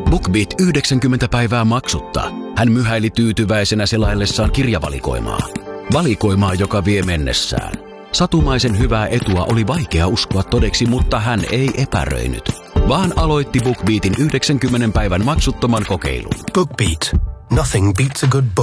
BookBeat 90 päivää maksutta. Hän myhäili tyytyväisenä selaillessaan kirjavalikoimaa. Valikoimaa, joka vie mennessään. Satumaisen hyvää etua oli vaikea uskoa todeksi, mutta hän ei epäröinyt, vaan aloitti BookBeatin 90 päivän maksuttoman kokeilun. BookBeat. Nothing beats a good book.